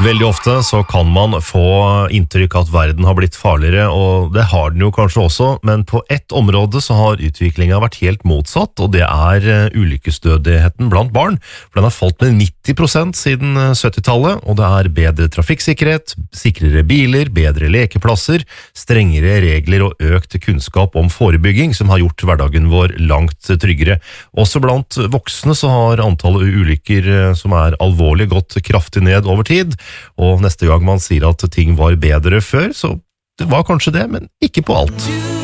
Veldig ofte så kan man få inntrykk at verden har blitt farligere, og det har den jo kanskje også, men på ett område så har utviklingen vært helt motsatt, og det er ulykkesdødeligheten blant barn. For den har falt med 90% siden 70-tallet, og det er bedre trafikksikkerhet, sikrere biler, bedre lekeplasser, strengere regler og økt kunnskap om forebygging som har gjort hverdagen vår langt tryggere. Også blant voksne så har antallet ulykker som er alvorlig gått kraftig ned over tid, og neste gang man sier at ting var bedre før, så det var kanskje det, men ikke på alt.